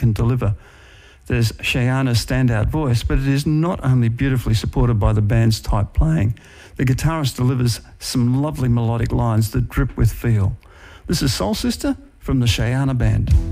can deliver. There's Cheyana's standout voice, but it is not only beautifully supported by the band's tight playing. The guitarist delivers some lovely melodic lines that drip with feel. This is Soul Sister from the Cheyana Band.